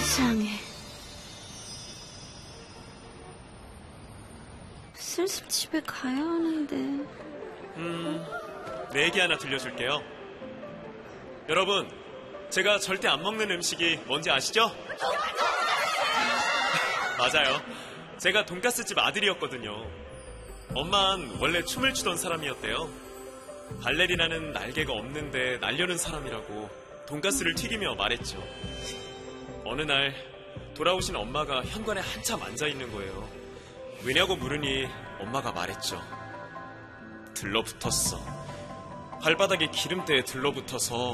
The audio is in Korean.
세상에. 슬슬 집에 가야 하는데. 내 얘기 하나 들려줄게요. 여러분, 제가 절대 안 먹는 음식이 뭔지 아시죠? 맞아요. 제가 돈가스집 아들이었거든요. 엄마는 원래 춤을 추던 사람이었대요. 발레리나는 날개가 없는데 날려는 사람이라고 돈가스를 튀기며 말했죠. 어느 날 돌아오신 엄마가 현관에 한참 앉아있는 거예요. 왜냐고 물으니 엄마가 말했죠. 들러붙었어. 발바닥에 기름때에 들러붙어서